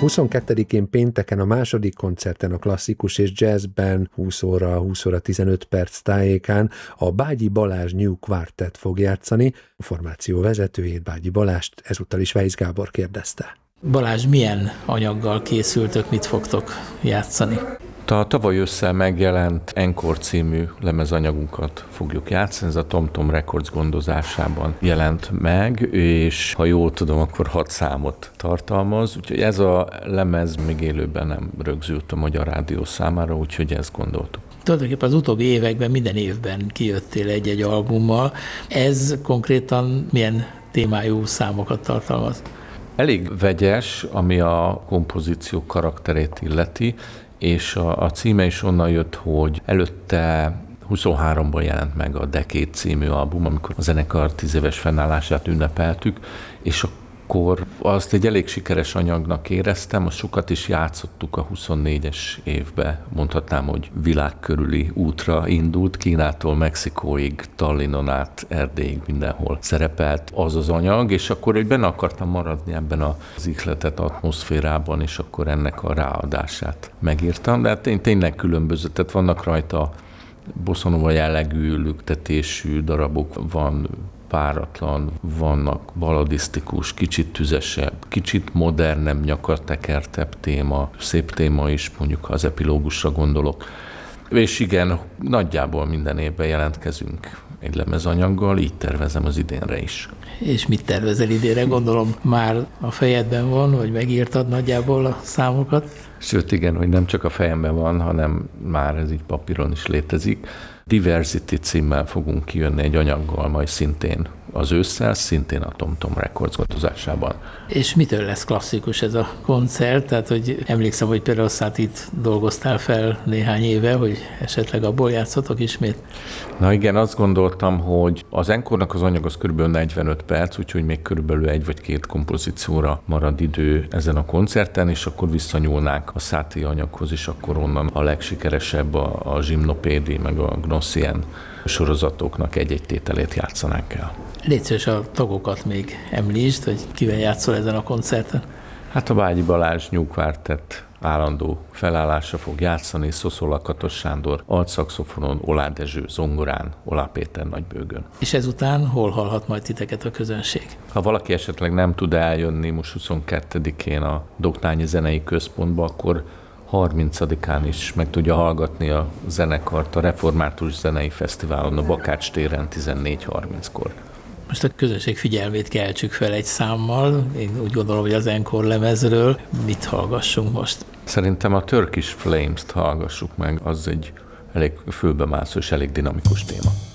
22-én pénteken a második koncerten a klasszikus és jazzben 20 óra 15 perc tájékán a Bágyi Balázs New Quartet fog játszani. A formáció vezetőjét, Bágyi Balást ezúttal is Weisz Gábor kérdezte. Balázs, milyen anyaggal készültök, mit fogtok játszani? A tavaly ősszel megjelent Encore című lemezanyagunkat fogjuk játszani, ez a TomTom Records gondozásában jelent meg, és ha jól tudom, akkor 6 számot tartalmaz, úgyhogy ez a lemez még élőben nem rögzült a Magyar Rádió számára, úgyhogy ezt gondoltuk. Tulajdonképpen az utóbbi években minden évben kijöttél egy-egy albummal. Ez konkrétan milyen témájú számokat tartalmaz? Elég vegyes, ami a kompozíció karakterét illeti, és a címe is onnan jött, hogy előtte 23-ban jelent meg a Decade című album, amikor a zenekar 10 éves fennállását ünnepeltük, és akkor azt egy elég sikeres anyagnak éreztem, azt sokat is játszottuk a 24-es évbe, mondhatnám, hogy világ körüli útra indult, Kínától Mexikóig, Tallinnon át, Erdélyig, mindenhol szerepelt az az anyag, és akkor egy benne akartam maradni ebben az ihletett atmoszférában, és akkor ennek a ráadását megírtam, de hát én tényleg különböző, tehát vannak rajta bosszanova jellegű, lüktetésű darabok, van páratlan, vannak balladisztikus, kicsit tüzesebb, kicsit modernebb, nyakatekertebb téma, szép téma is, mondjuk ha az epilógusra gondolok. És igen, nagyjából minden évben jelentkezünk egy lemezanyaggal, így tervezem az idénre is. És mit tervezel idénre? Gondolom már a fejedben van, vagy megírtad nagyjából a számokat? Sőt igen, hogy nem csak a fejemben van, hanem már ez így papíron is létezik. Diversity címmel fogunk kijönni egy anyaggal, majd szintén az ősszel, szintén a TomTom Records gondozásában. És mitől lesz klasszikus ez a koncert? Tehát, hogy emlékszem, hogy például Satit dolgoztál fel néhány éve, hogy esetleg abból játszotok ismét? Na igen, azt gondoltam, hogy az Encore-nak az anyag az kb. 45 perc, úgyhogy még körülbelül 1 vagy 2 kompozícióra marad idő ezen a koncerten, és akkor visszanyúlnánk a Sati anyaghoz, és akkor onnan a legsikeresebb a Gymnopédie, meg a Gnossien sorozatoknak egy-egy tételét játszanánk el. Légy szíves, a tagokat még említsd, hogy kivel játszol ezen a koncerten. Hát a Bágyi Balázs New Quartet állandó felállásra fog játszani, Szoszola Katos Sándor altszaxofonon, Oláh Dezső zongorán, Oláh Péter nagybőgön. És ezután hol hallhat majd titeket a közönség? Ha valaki esetleg nem tud eljönni most 22-én a Doknányi Zenei Központba, akkor 30-án is meg tudja hallgatni a zenekart a Református Zenei Fesztiválon a Bakács téren 14:30-kor. Most a közönség figyelmét keltsük fel egy számmal. Én úgy gondolom, hogy az Encore lemezről mit hallgassunk most? Szerintem a Turkish Flames-t hallgassuk meg, az egy elég fülbemászó és elég dinamikus téma.